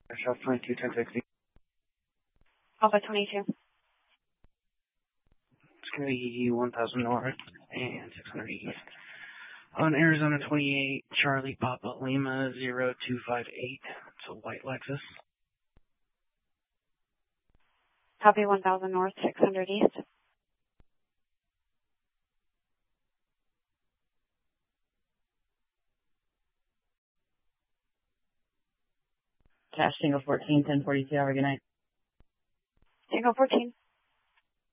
South 22, 1060. Alpha 22. It's going to be 1000 north and 600 east. On Arizona 28, Charlie Papa Lima 0258. It's a white Lexus. Copy 1000 north, 600 east. Cash single 14, 1042, have a good night. Single 14.